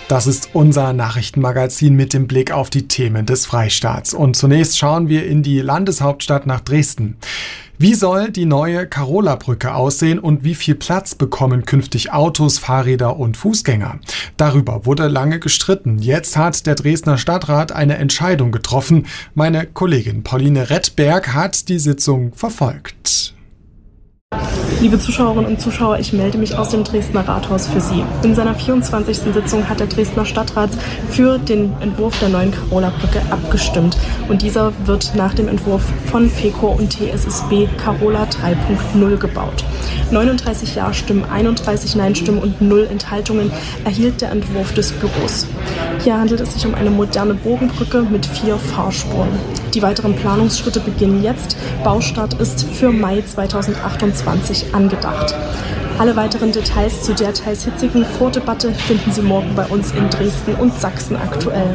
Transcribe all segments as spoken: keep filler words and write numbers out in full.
Das ist unser Nachrichtenmagazin mit dem Blick auf die Themen des Freistaats. Und zunächst schauen wir in die Landeshauptstadt nach Dresden. Wie soll die neue Karola-Brücke aussehen und wie viel Platz bekommen künftig Autos, Fahrräder und Fußgänger? Darüber wurde lange gestritten. Jetzt hat der Dresdner Stadtrat eine Entscheidung getroffen. Meine Kollegin Pauline Rettberg hat die Sitzung verfolgt. Liebe Zuschauerinnen und Zuschauer, ich melde mich aus dem Dresdner Rathaus für Sie. In seiner vierundzwanzigsten Sitzung hat der Dresdner Stadtrat für den Entwurf der neuen Karola-Brücke abgestimmt. Und dieser wird nach dem Entwurf von FeCo und T S S B Karola drei Punkt null gebaut. neununddreißig Ja-Stimmen, einunddreißig Nein-Stimmen und null Enthaltungen erhielt der Entwurf des Büros. Hier handelt es sich um eine moderne Bogenbrücke mit vier Fahrspuren. Die weiteren Planungsschritte beginnen jetzt. Baustart ist für Mai zweitausendachtundzwanzig angedacht. Alle weiteren Details zu der teils hitzigen Vordebatte finden Sie morgen bei uns in Dresden und Sachsen aktuell.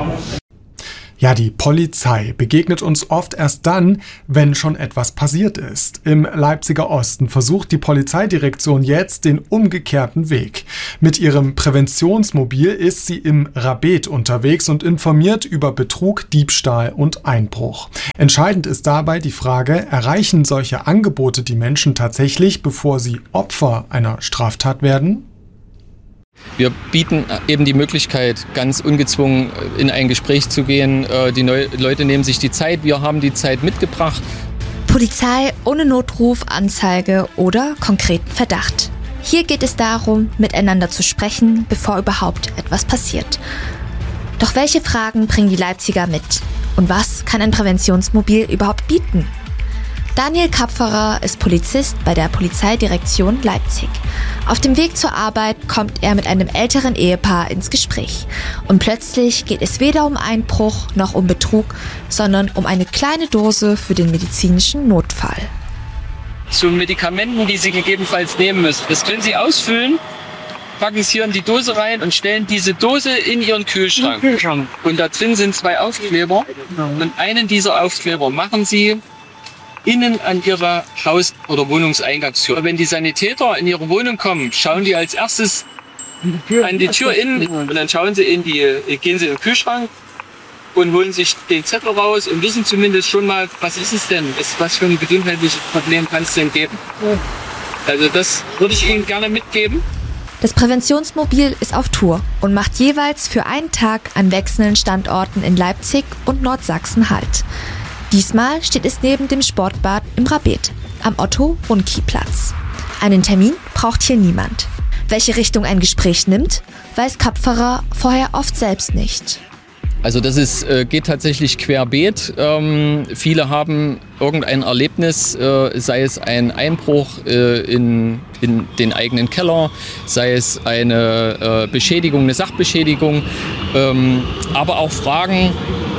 Ja, die Polizei begegnet uns oft erst dann, wenn schon etwas passiert ist. Im Leipziger Osten versucht die Polizeidirektion jetzt den umgekehrten Weg. Mit ihrem Präventionsmobil ist sie im Rabet unterwegs und informiert über Betrug, Diebstahl und Einbruch. Entscheidend ist dabei die Frage, erreichen solche Angebote die Menschen tatsächlich, bevor sie Opfer einer Straftat werden? Wir bieten eben die Möglichkeit, ganz ungezwungen in ein Gespräch zu gehen. Die Leute nehmen sich die Zeit, wir haben die Zeit mitgebracht. Polizei ohne Notruf, Anzeige oder konkreten Verdacht. Hier geht es darum, miteinander zu sprechen, bevor überhaupt etwas passiert. Doch welche Fragen bringen die Leipziger mit? Und was kann ein Präventionsmobil überhaupt bieten? Daniel Kapferer ist Polizist bei der Polizeidirektion Leipzig. Auf dem Weg zur Arbeit kommt er mit einem älteren Ehepaar ins Gespräch. Und plötzlich geht es weder um Einbruch noch um Betrug, sondern um eine kleine Dose für den medizinischen Notfall. Zu Medikamenten, die Sie gegebenenfalls nehmen müssen. Das können Sie ausfüllen, packen es hier in die Dose rein und stellen diese Dose in Ihren Kühlschrank. Und da drin sind zwei Aufkleber. Und einen dieser Aufkleber machen Sie innen an Ihrer Haus- oder Wohnungseingangstür. Wenn die Sanitäter in Ihre Wohnung kommen, schauen die als erstes an die Tür innen und dann schauen sie in die, gehen sie in den Kühlschrank und holen sich den Zettel raus und wissen zumindest schon mal, was ist es denn? Was für ein gesundheitliches Problem kann es denn geben? Also das würde ich Ihnen gerne mitgeben. Das Präventionsmobil ist auf Tour und macht jeweils für einen Tag an wechselnden Standorten in Leipzig und Nordsachsen Halt. Diesmal steht es neben dem Sportbad im Rabet, am Otto-Runki-Platz. Einen Termin braucht hier niemand. Welche Richtung ein Gespräch nimmt, weiß Kapferer vorher oft selbst nicht. Also das ist, äh, geht tatsächlich querbeet. Ähm, viele haben irgendein Erlebnis, äh, sei es ein Einbruch äh, in, in den eigenen Keller, sei es eine äh, Beschädigung, eine Sachbeschädigung, ähm, aber auch Fragen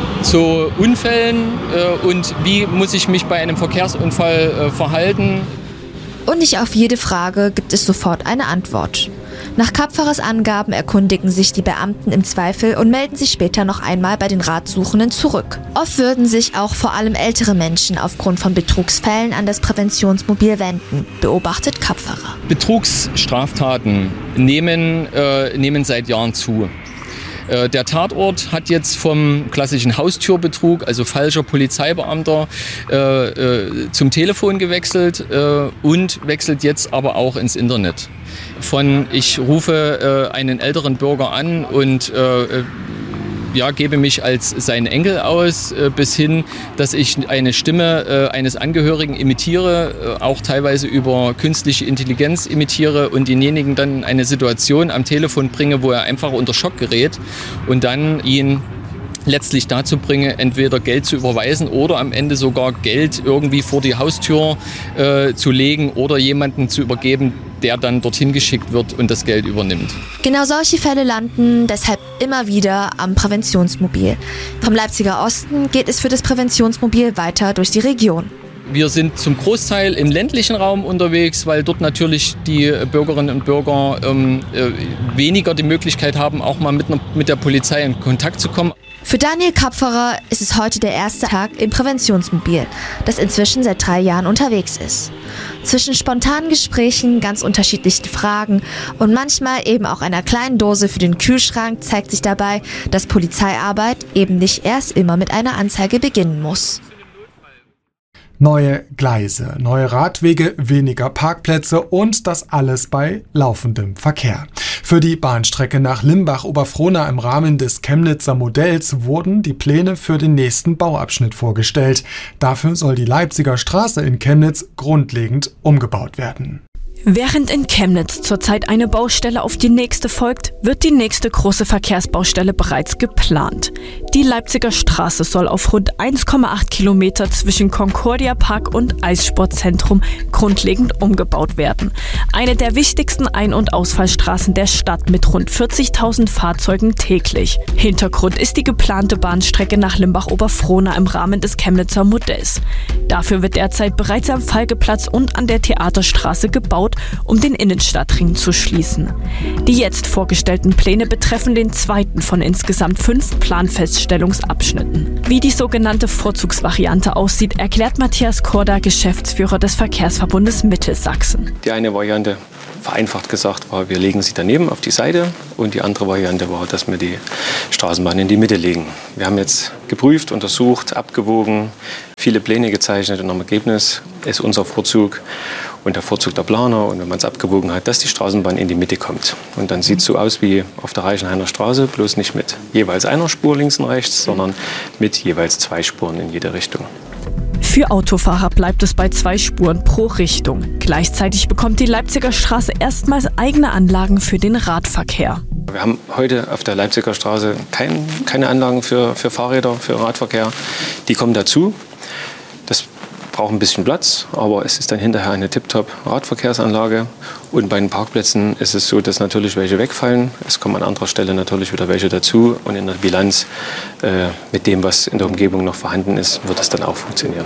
zu Unfällen äh, und wie muss ich mich bei einem Verkehrsunfall äh, verhalten. Und nicht auf jede Frage gibt es sofort eine Antwort. Nach Kapferers Angaben erkundigen sich die Beamten im Zweifel und melden sich später noch einmal bei den Ratsuchenden zurück. Oft würden sich auch vor allem ältere Menschen aufgrund von Betrugsfällen an das Präventionsmobil wenden, beobachtet Kapferer. Betrugsstraftaten nehmen, äh, nehmen seit Jahren zu. Der Tatort hat jetzt vom klassischen Haustürbetrug, also falscher Polizeibeamter, äh, äh, zum Telefon gewechselt äh, und wechselt jetzt aber auch ins Internet. Von ich rufe äh, einen älteren Bürger an und äh, ja, gebe mich als sein Enkel aus, äh, bis hin, dass ich eine Stimme äh, eines Angehörigen imitiere, äh, auch teilweise über künstliche Intelligenz imitiere und denjenigen dann in eine Situation am Telefon bringe, wo er einfach unter Schock gerät und dann ihn letztlich dazu bringe, entweder Geld zu überweisen oder am Ende sogar Geld irgendwie vor die Haustür äh, zu legen oder jemanden zu übergeben, der dann dorthin geschickt wird und das Geld übernimmt. Genau solche Fälle landen deshalb immer wieder am Präventionsmobil. Vom Leipziger Osten geht es für das Präventionsmobil weiter durch die Region. wir sind zum Großteil im ländlichen Raum unterwegs, weil dort natürlich die Bürgerinnen und Bürger ähm, äh, weniger die Möglichkeit haben, auch mal mit, einer, mit der Polizei in Kontakt zu kommen. Für Daniel Kapferer ist es heute der erste Tag im Präventionsmobil, das inzwischen seit drei Jahren unterwegs ist. Zwischen spontanen Gesprächen, ganz unterschiedlichen Fragen und manchmal eben auch einer kleinen Dose für den Kühlschrank zeigt sich dabei, dass Polizeiarbeit eben nicht erst immer mit einer Anzeige beginnen muss. Neue Gleise, neue Radwege, weniger Parkplätze und das alles bei laufendem Verkehr. Für die Bahnstrecke nach Limbach-Oberfrohna im Rahmen des Chemnitzer Modells wurden die Pläne für den nächsten Bauabschnitt vorgestellt. Dafür soll die Leipziger Straße in Chemnitz grundlegend umgebaut werden. Während in Chemnitz zurzeit eine Baustelle auf die nächste folgt, wird die nächste große Verkehrsbaustelle bereits geplant. Die Leipziger Straße soll auf rund eins Komma acht Kilometer zwischen Concordia Park und Eissportzentrum grundlegend umgebaut werden. Eine der wichtigsten Ein- und Ausfallstraßen der Stadt mit rund vierzigtausend Fahrzeugen täglich. Hintergrund ist die geplante Bahnstrecke nach Limbach-Oberfrohna im Rahmen des Chemnitzer Modells. Dafür wird derzeit bereits am Falkeplatz und an der Theaterstraße gebaut, um den Innenstadtring zu schließen. Die jetzt vorgestellten Pläne betreffen den zweiten von insgesamt fünf Planfeststellungsabschnitten. Wie die sogenannte Vorzugsvariante aussieht, erklärt Matthias Korda, Geschäftsführer des Verkehrsverbundes Mittelsachsen. Die eine Variante, vereinfacht gesagt, war, wir legen sie daneben auf die Seite, und die andere Variante war, dass wir die Straßenbahn in die Mitte legen. Wir haben jetzt geprüft, untersucht, abgewogen, viele Pläne gezeichnet, und am Ergebnis ist unser Vorzug und der Vorzug der Planer, und wenn man es abgewogen hat, dass die Straßenbahn in die Mitte kommt. Und dann sieht es so aus wie auf der Reichenhainer Straße, bloß nicht mit jeweils einer Spur links und rechts, sondern mit jeweils zwei Spuren in jede Richtung. Für Autofahrer bleibt es bei zwei Spuren pro Richtung. Gleichzeitig bekommt die Leipziger Straße erstmals eigene Anlagen für den Radverkehr. Wir haben heute auf der Leipziger Straße kein, keine Anlagen für, für Fahrräder, für Radverkehr. Die kommen dazu. Das braucht ein bisschen Platz, aber es ist dann hinterher eine Tip-Top-Radverkehrsanlage. Und bei den Parkplätzen ist es so, dass natürlich welche wegfallen. Es kommen an anderer Stelle natürlich wieder welche dazu. Und in der Bilanz äh, mit dem, was in der Umgebung noch vorhanden ist, wird es dann auch funktionieren.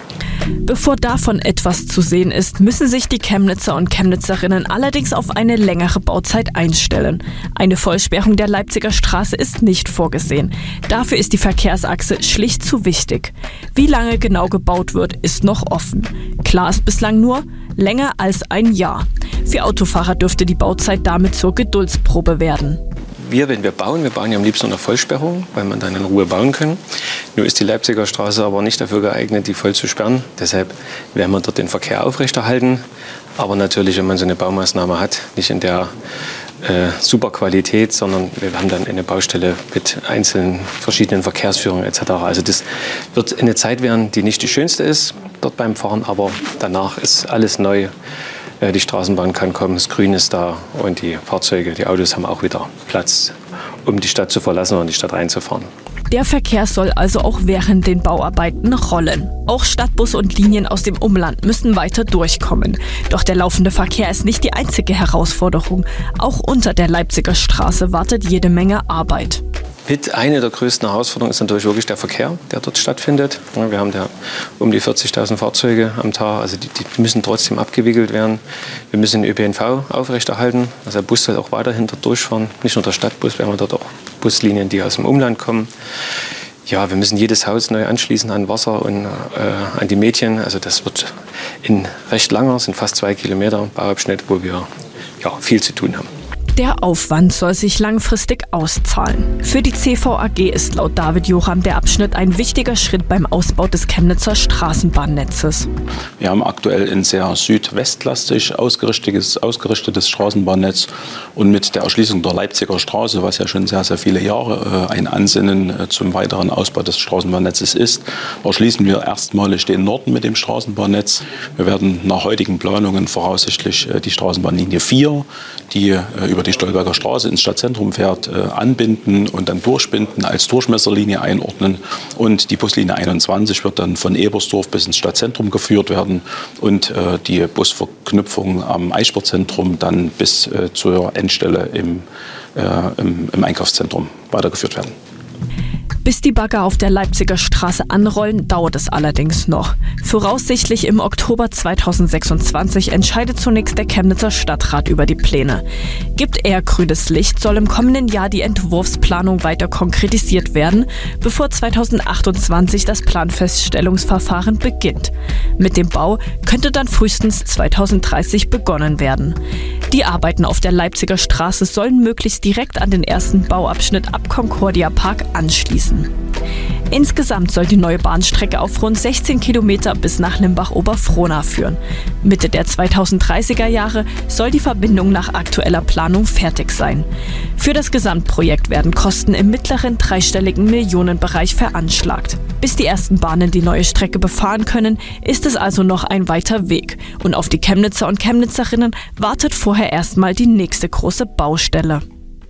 Bevor davon etwas zu sehen ist, müssen sich die Chemnitzer und Chemnitzerinnen allerdings auf eine längere Bauzeit einstellen. Eine Vollsperrung der Leipziger Straße ist nicht vorgesehen. Dafür ist die Verkehrsachse schlicht zu wichtig. Wie lange genau gebaut wird, ist noch offen. Klar ist bislang nur, länger als ein Jahr. Für Autofahrer dürfte die Bauzeit damit zur Geduldsprobe werden. Wir, wenn wir bauen, wir bauen ja am liebsten unter Vollsperrung, weil man dann in Ruhe bauen kann. Nur ist die Leipziger Straße aber nicht dafür geeignet, die voll zu sperren. Deshalb werden wir dort den Verkehr aufrechterhalten. Aber natürlich, wenn man so eine Baumaßnahme hat, nicht in der äh, super Qualität, sondern wir haben dann eine Baustelle mit einzelnen verschiedenen Verkehrsführungen et cetera. Also das wird eine Zeit werden, die nicht die schönste ist dort beim Fahren, aber danach ist alles neu. Die Straßenbahn kann kommen, das Grün ist da, und die Fahrzeuge, die Autos haben auch wieder Platz, um die Stadt zu verlassen oder in die Stadt reinzufahren. Der Verkehr soll also auch während den Bauarbeiten rollen. Auch Stadtbusse und Linien aus dem Umland müssen weiter durchkommen. Doch der laufende Verkehr ist nicht die einzige Herausforderung. Auch unter der Leipziger Straße wartet jede Menge Arbeit. Mit eine der größten Herausforderungen ist natürlich wirklich der Verkehr, der dort stattfindet. Wir haben da um die vierzigtausend Fahrzeuge am Tag, also die, die müssen trotzdem abgewickelt werden. Wir müssen den Ö P N V aufrechterhalten, also der Bus soll auch weiterhin dort durchfahren. Nicht nur der Stadtbus, wir haben dort auch Buslinien, die aus dem Umland kommen. Ja, wir müssen jedes Haus neu anschließen an Wasser und äh, an die Mädchen. Also das wird ein recht langer, sind fast zwei Kilometer Bauabschnitt, wo wir ja, viel zu tun haben. Der Aufwand soll sich langfristig auszahlen. Für die C V A G ist laut David Jocham der Abschnitt ein wichtiger Schritt beim Ausbau des Chemnitzer Straßenbahnnetzes. Wir haben aktuell ein sehr südwestlastig ausgerichtetes, ausgerichtetes Straßenbahnnetz, und mit der Erschließung der Leipziger Straße, was ja schon sehr, sehr viele Jahre ein Ansinnen zum weiteren Ausbau des Straßenbahnnetzes ist, erschließen wir erstmalig den Norden mit dem Straßenbahnnetz. Wir werden nach heutigen Planungen voraussichtlich die Straßenbahnlinie vier, die über die Stolberger Straße ins Stadtzentrum fährt, äh, anbinden und dann durchbinden, als Durchmesserlinie einordnen. Und die Buslinie einundzwanzig wird dann von Ebersdorf bis ins Stadtzentrum geführt werden und äh, die Busverknüpfung am Eissportzentrum dann bis äh, zur Endstelle im, äh, im, im Einkaufszentrum weitergeführt werden. Bis die Bagger auf der Leipziger Straße anrollen, dauert es allerdings noch. Voraussichtlich im Oktober zweitausendsechsundzwanzig entscheidet zunächst der Chemnitzer Stadtrat über die Pläne. Gibt er grünes Licht, soll im kommenden Jahr die Entwurfsplanung weiter konkretisiert werden, bevor zweitausendachtundzwanzig das Planfeststellungsverfahren beginnt. Mit dem Bau könnte dann frühestens zweitausenddreißig begonnen werden. Die Arbeiten auf der Leipziger Straße sollen möglichst direkt an den ersten Bauabschnitt ab Concordia Park anschließen. Insgesamt soll die neue Bahnstrecke auf rund sechzehn Kilometer bis nach Limbach-Oberfrohna führen. Mitte der zweitausenddreißiger Jahre soll die Verbindung nach aktueller Planung fertig sein. Für das Gesamtprojekt werden Kosten im mittleren dreistelligen Millionenbereich veranschlagt. Bis die ersten Bahnen die neue Strecke befahren können, ist es also noch ein weiter Weg. Und auf die Chemnitzer und Chemnitzerinnen wartet vorher erstmal die nächste große Baustelle.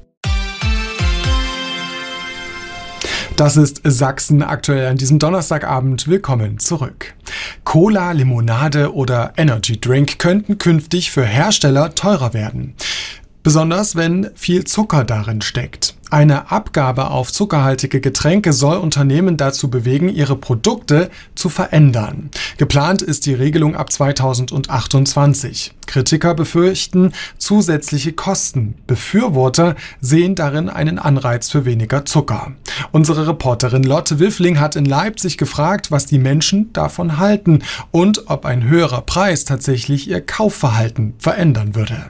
Das ist Sachsen aktuell an diesem Donnerstagabend. Willkommen zurück. Cola, Limonade oder Energy Drink könnten künftig für Hersteller teurer werden. Besonders wenn viel Zucker darin steckt. Eine Abgabe auf zuckerhaltige Getränke soll Unternehmen dazu bewegen, ihre Produkte zu verändern. Geplant ist die Regelung ab zweitausendachtundzwanzig. Kritiker befürchten zusätzliche Kosten. Befürworter sehen darin einen Anreiz für weniger Zucker. Unsere Reporterin Lotte Wiffling hat in Leipzig gefragt, was die Menschen davon halten und ob ein höherer Preis tatsächlich ihr Kaufverhalten verändern würde.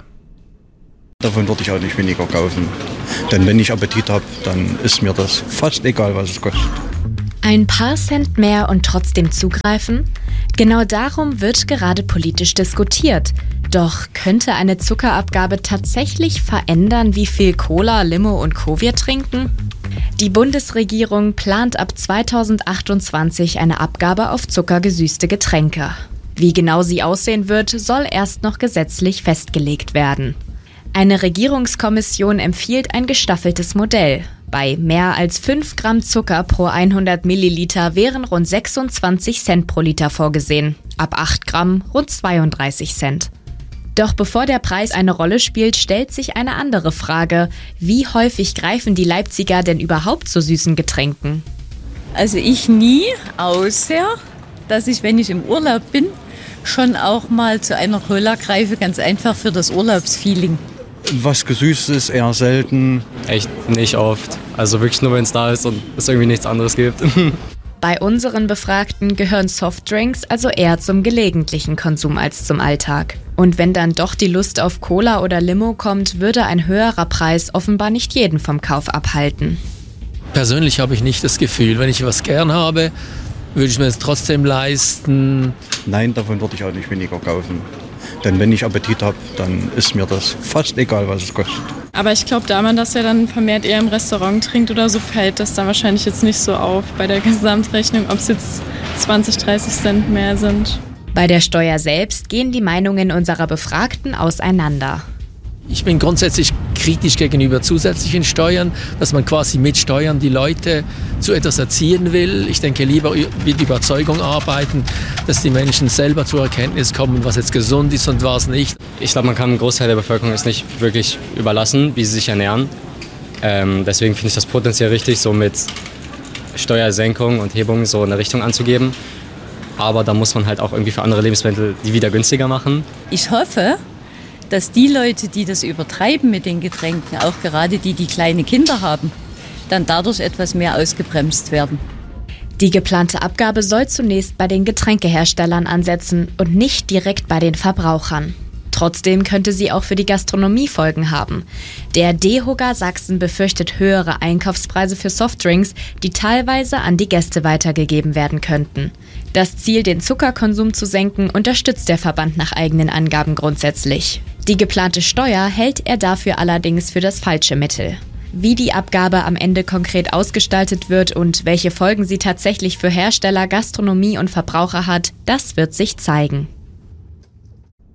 Davon würde ich auch nicht weniger kaufen. Denn wenn ich Appetit habe, dann ist mir das fast egal, was es kostet. Ein paar Cent mehr und trotzdem zugreifen? Genau darum wird gerade politisch diskutiert. Doch könnte eine Zuckerabgabe tatsächlich verändern, wie viel Cola, Limo und Co. wir trinken? Die Bundesregierung plant ab zweitausendachtundzwanzig eine Abgabe auf zuckergesüßte Getränke. Wie genau sie aussehen wird, soll erst noch gesetzlich festgelegt werden. Eine Regierungskommission empfiehlt ein gestaffeltes Modell. Bei mehr als fünf Gramm Zucker pro hundert Milliliter wären rund sechsundzwanzig Cent pro Liter vorgesehen. Ab acht Gramm rund zweiunddreißig Cent. Doch bevor der Preis eine Rolle spielt, stellt sich eine andere Frage. Wie häufig greifen die Leipziger denn überhaupt zu süßen Getränken? Also ich nie, außer dass ich, wenn ich im Urlaub bin, schon auch mal zu einer Cola greife, ganz einfach für das Urlaubsfeeling. Was Gesüßtes ist eher selten. Echt nicht oft. Also wirklich nur, wenn es da ist und es irgendwie nichts anderes gibt. Bei unseren Befragten gehören Softdrinks also eher zum gelegentlichen Konsum als zum Alltag. Und wenn dann doch die Lust auf Cola oder Limo kommt, würde ein höherer Preis offenbar nicht jeden vom Kauf abhalten. Persönlich habe ich nicht das Gefühl, wenn ich was gern habe, würde ich mir das trotzdem leisten. Nein, davon würde ich auch nicht weniger kaufen. Denn wenn ich Appetit habe, dann ist mir das fast egal, was es kostet. Aber ich glaube, da man das ja dann vermehrt eher im Restaurant trinkt oder so, fällt das dann wahrscheinlich jetzt nicht so auf bei der Gesamtrechnung, ob es jetzt zwanzig, dreißig Cent mehr sind. Bei der Steuer selbst gehen die Meinungen unserer Befragten auseinander. Ich bin grundsätzlich kritisch gegenüber zusätzlichen Steuern, dass man quasi mit Steuern die Leute zu etwas erziehen will. Ich denke, lieber mit Überzeugung arbeiten, dass die Menschen selber zur Erkenntnis kommen, was jetzt gesund ist und was nicht. Ich glaube, man kann einen Großteil der Bevölkerung es nicht wirklich überlassen, wie sie sich ernähren. Ähm, deswegen finde ich das potenziell richtig, so mit Steuersenkung und Hebung so eine Richtung anzugeben. Aber da muss man halt auch irgendwie für andere Lebensmittel die wieder günstiger machen. Ich hoffe, dass die Leute, die das übertreiben mit den Getränken, auch gerade die, die kleine Kinder haben, dann dadurch etwas mehr ausgebremst werden. Die geplante Abgabe soll zunächst bei den Getränkeherstellern ansetzen und nicht direkt bei den Verbrauchern. Trotzdem könnte sie auch für die Gastronomie Folgen haben. Der DEHOGA Sachsen befürchtet höhere Einkaufspreise für Softdrinks, die teilweise an die Gäste weitergegeben werden könnten. Das Ziel, den Zuckerkonsum zu senken, unterstützt der Verband nach eigenen Angaben grundsätzlich. Die geplante Steuer hält er dafür allerdings für das falsche Mittel. Wie die Abgabe am Ende konkret ausgestaltet wird und welche Folgen sie tatsächlich für Hersteller, Gastronomie und Verbraucher hat, das wird sich zeigen.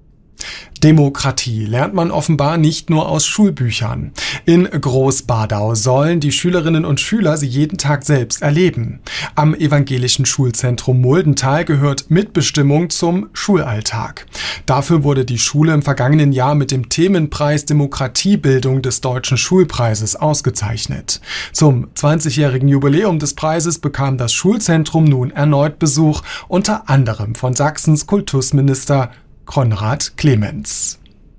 Demokratie lernt man offenbar nicht nur aus Schulbüchern. In Großbadau sollen die Schülerinnen und Schüler sie jeden Tag selbst erleben. Am evangelischen Schulzentrum Muldental gehört Mitbestimmung zum Schulalltag. Dafür wurde die Schule im vergangenen Jahr mit dem Themenpreis Demokratiebildung des Deutschen Schulpreises ausgezeichnet. Zum zwanzigjährigen Jubiläum des Preises bekam das Schulzentrum nun erneut Besuch, unter anderem von Sachsens Kultusminister Konrad Clemens.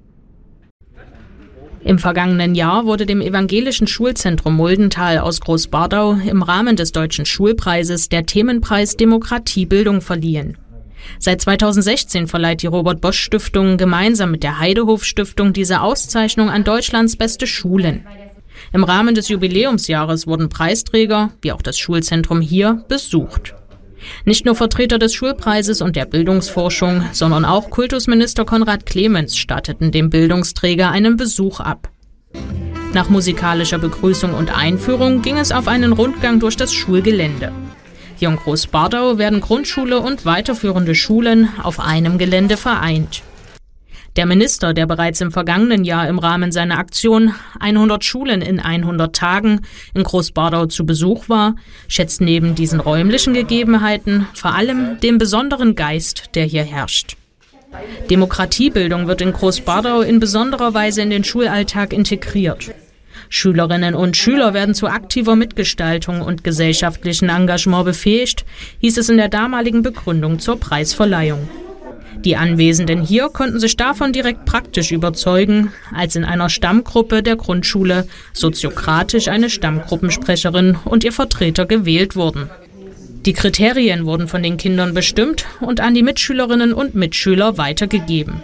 Im vergangenen Jahr wurde dem evangelischen Schulzentrum Muldental aus Großbadau im Rahmen des Deutschen Schulpreises der Themenpreis Demokratiebildung verliehen. Seit zweitausendsechzehn verleiht die Robert-Bosch-Stiftung gemeinsam mit der Heidehof-Stiftung diese Auszeichnung an Deutschlands beste Schulen. Im Rahmen des Jubiläumsjahres wurden Preisträger, wie auch das Schulzentrum hier, besucht. Nicht nur Vertreter des Schulpreises und der Bildungsforschung, sondern auch Kultusminister Konrad Clemens statteten dem Bildungsträger einen Besuch ab. Nach musikalischer Begrüßung und Einführung ging es auf einen Rundgang durch das Schulgelände. Hier in Großbadau werden Grundschule und weiterführende Schulen auf einem Gelände vereint. Der Minister, der bereits im vergangenen Jahr im Rahmen seiner Aktion hundert Schulen in hundert Tagen in Großbadau zu Besuch war, schätzt neben diesen räumlichen Gegebenheiten vor allem den besonderen Geist, der hier herrscht. Demokratiebildung wird in Großbadau in besonderer Weise in den Schulalltag integriert. Schülerinnen und Schüler werden zu aktiver Mitgestaltung und gesellschaftlichen Engagement befähigt, hieß es in der damaligen Begründung zur Preisverleihung. Die Anwesenden hier konnten sich davon direkt praktisch überzeugen, als in einer Stammgruppe der Grundschule soziokratisch eine Stammgruppensprecherin und ihr Vertreter gewählt wurden. Die Kriterien wurden von den Kindern bestimmt und an die Mitschülerinnen und Mitschüler weitergegeben.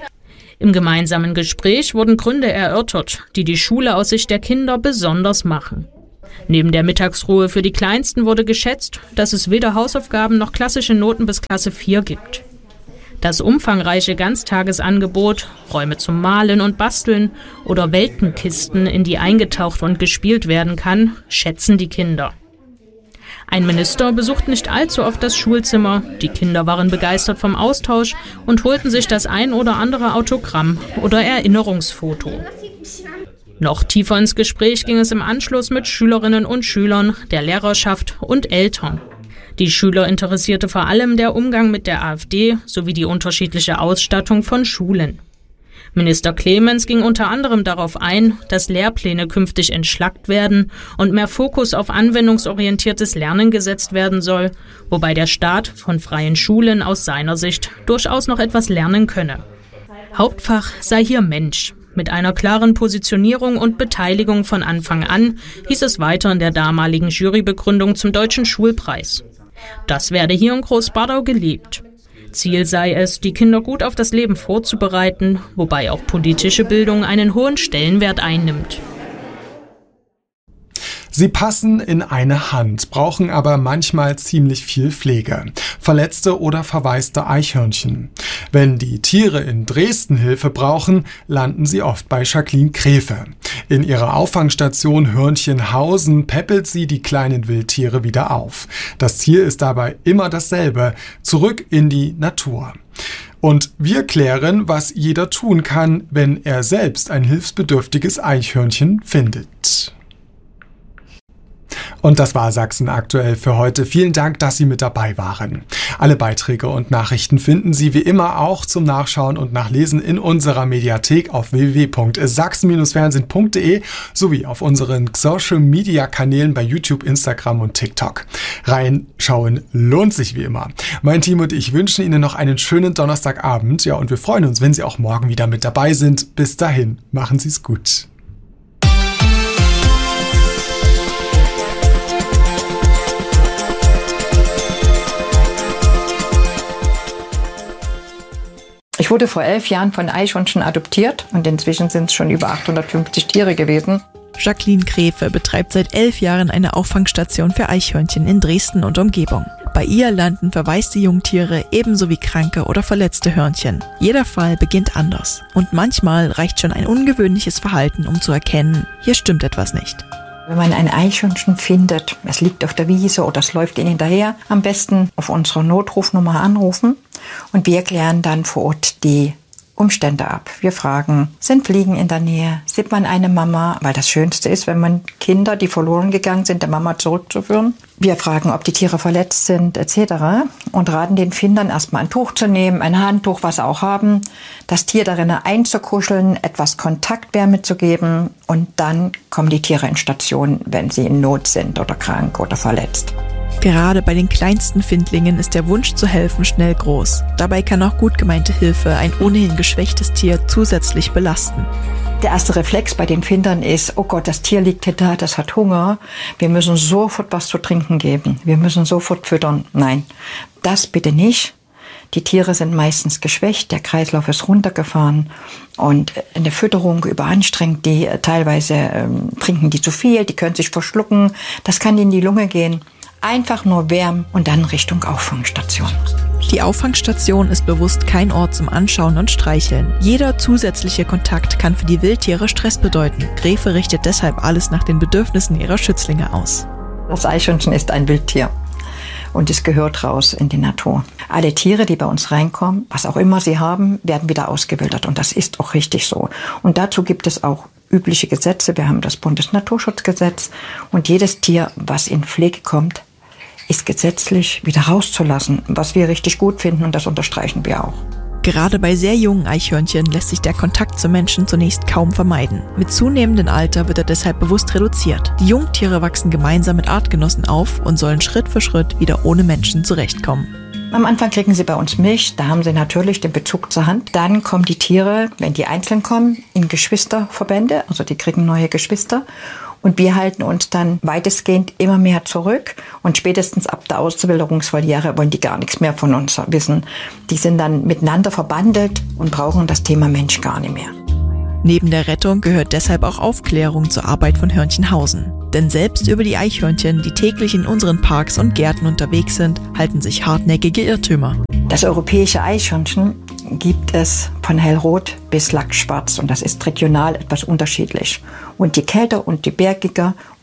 Im gemeinsamen Gespräch wurden Gründe erörtert, die die Schule aus Sicht der Kinder besonders machen. Neben der Mittagsruhe für die Kleinsten wurde geschätzt, dass es weder Hausaufgaben noch klassische Noten bis Klasse vier gibt. Das umfangreiche Ganztagesangebot, Räume zum Malen und Basteln oder Weltenkisten, in die eingetaucht und gespielt werden kann, schätzen die Kinder. Ein Minister besucht nicht allzu oft das Schulzimmer, die Kinder waren begeistert vom Austausch und holten sich das ein oder andere Autogramm oder Erinnerungsfoto. Noch tiefer ins Gespräch ging es im Anschluss mit Schülerinnen und Schülern, der Lehrerschaft und Eltern. Die Schüler interessierte vor allem der Umgang mit der AfD sowie die unterschiedliche Ausstattung von Schulen. Minister Clemens ging unter anderem darauf ein, dass Lehrpläne künftig entschlackt werden und mehr Fokus auf anwendungsorientiertes Lernen gesetzt werden soll, wobei der Staat von freien Schulen aus seiner Sicht durchaus noch etwas lernen könne. Hauptfach sei hier Mensch. Mit einer klaren Positionierung und Beteiligung von Anfang an, hieß es weiter in der damaligen Jurybegründung zum Deutschen Schulpreis. Das werde hier in Großbadau gelebt. Ziel sei es, die Kinder gut auf das Leben vorzubereiten, wobei auch politische Bildung einen hohen Stellenwert einnimmt. Sie passen in eine Hand, brauchen aber manchmal ziemlich viel Pflege. Verletzte oder verwaiste Eichhörnchen. Wenn die Tiere in Dresden Hilfe brauchen, landen sie oft bei Jacqueline Kräfe. In ihrer Auffangstation Hörnchenhausen peppelt sie die kleinen Wildtiere wieder auf. Das Ziel ist dabei immer dasselbe: zurück in die Natur. Und wir klären, was jeder tun kann, wenn er selbst ein hilfsbedürftiges Eichhörnchen findet. Und das war Sachsen aktuell für heute. Vielen Dank, dass Sie mit dabei waren. Alle Beiträge und Nachrichten finden Sie wie immer auch zum Nachschauen und Nachlesen in unserer Mediathek auf w w w punkt sachsen Bindestrich fernsehen punkt de sowie auf unseren Social-Media-Kanälen bei YouTube, Instagram und TikTok. Reinschauen lohnt sich wie immer. Mein Team und ich wünschen Ihnen noch einen schönen Donnerstagabend. Ja, und wir freuen uns, wenn Sie auch morgen wieder mit dabei sind. Bis dahin, machen Sie es gut. Ich wurde vor elf Jahren von Eichhörnchen adoptiert und inzwischen sind es schon über achthundertfünfzig Tiere gewesen. Jacqueline Kräfe betreibt seit elf Jahren eine Auffangstation für Eichhörnchen in Dresden und Umgebung. Bei ihr landen verwaiste Jungtiere ebenso wie kranke oder verletzte Hörnchen. Jeder Fall beginnt anders und manchmal reicht schon ein ungewöhnliches Verhalten, um zu erkennen, hier stimmt etwas nicht. Wenn man ein Eichhörnchen findet, es liegt auf der Wiese oder es läuft ihnen hinterher, am besten auf unsere Notrufnummer anrufen und wir klären dann vor Ort die Umstände ab. Wir fragen, sind Fliegen in der Nähe? Sieht man eine Mama? Weil das Schönste ist, wenn man Kinder, die verloren gegangen sind, der Mama zurückzuführen. Wir fragen, ob die Tiere verletzt sind, et cetera. Und raten den Findern, erstmal ein Tuch zu nehmen, ein Handtuch, was sie auch haben, das Tier darin einzukuscheln, etwas Kontaktwärme zu geben und dann kommen die Tiere in Station, wenn sie in Not sind oder krank oder verletzt. Gerade bei den kleinsten Findlingen ist der Wunsch zu helfen schnell groß. Dabei kann auch gut gemeinte Hilfe ein ohnehin geschwächtes Tier zusätzlich belasten. Der erste Reflex bei den Findern ist, oh Gott, das Tier liegt hier da, das hat Hunger. Wir müssen sofort was zu trinken geben. Wir müssen sofort füttern. Nein, das bitte nicht. Die Tiere sind meistens geschwächt, der Kreislauf ist runtergefahren und eine Fütterung überanstrengt, die teilweise ähm, trinken die zu viel, die können sich verschlucken, das kann in die Lunge gehen. Einfach nur wärmen und dann Richtung Auffangstation. Die Auffangstation ist bewusst kein Ort zum Anschauen und Streicheln. Jeder zusätzliche Kontakt kann für die Wildtiere Stress bedeuten. Gräfe richtet deshalb alles nach den Bedürfnissen ihrer Schützlinge aus. Das Eichhörnchen ist ein Wildtier und es gehört raus in die Natur. Alle Tiere, die bei uns reinkommen, was auch immer sie haben, werden wieder ausgewildert und das ist auch richtig so. Und dazu gibt es auch übliche Gesetze. Wir haben das Bundesnaturschutzgesetz und jedes Tier, was in Pflege kommt, ist gesetzlich wieder rauszulassen, was wir richtig gut finden und das unterstreichen wir auch. Gerade bei sehr jungen Eichhörnchen lässt sich der Kontakt zu Menschen zunächst kaum vermeiden. Mit zunehmendem Alter wird er deshalb bewusst reduziert. Die Jungtiere wachsen gemeinsam mit Artgenossen auf und sollen Schritt für Schritt wieder ohne Menschen zurechtkommen. Am Anfang kriegen sie bei uns Milch, da haben sie natürlich den Bezug zur Hand. Dann kommen die Tiere, wenn die einzeln kommen, in Geschwisterverbände, also die kriegen neue Geschwister. Und wir halten uns dann weitestgehend immer mehr zurück. Und spätestens ab der Auswilderungsvoliere wollen die gar nichts mehr von uns wissen. Die sind dann miteinander verbandelt und brauchen das Thema Mensch gar nicht mehr. Neben der Rettung gehört deshalb auch Aufklärung zur Arbeit von Hörnchenhausen. Denn selbst über die Eichhörnchen, die täglich in unseren Parks und Gärten unterwegs sind, halten sich hartnäckige Irrtümer. Das europäische Eichhörnchen gibt es von hellrot bis lackschwarz und das ist regional etwas unterschiedlich. Und je kälter und je bergiger